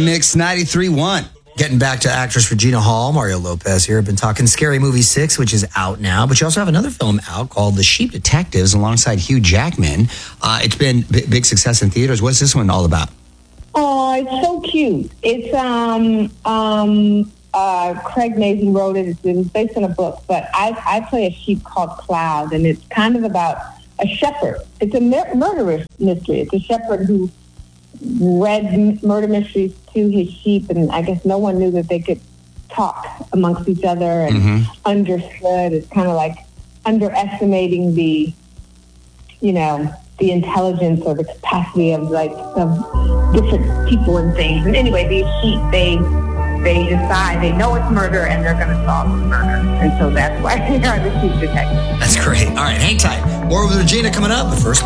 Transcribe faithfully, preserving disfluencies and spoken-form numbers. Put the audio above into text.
Mix ninety-three point one. Getting back to actress Regina Hall, Mario Lopez here. I've been talking Scary Movie six, which is out now. But you also have another film out called The Sheep Detectives alongside Hugh Jackman. Uh, it's been b- big success in theaters. What's this one all about? Oh, it's so cute. It's, um, um, uh, Craig Mazin wrote it. It was based on a book. But I, I play a sheep called Cloud, and it's kind of about a shepherd. It's a mur- murderous mystery. It's a shepherd who read m- murder mysteries to his sheep, and I guess no one knew that they could talk amongst each other and Mm-hmm. understood. It's kind of like underestimating the, you know, the intelligence or the capacity of like of different people and things. And anyway, these sheep, they they decide they know it's murder and they're going to solve the murder, and so that's why they are the sheep detectives. That's great. All right, hang tight. More with Regina coming up. But first,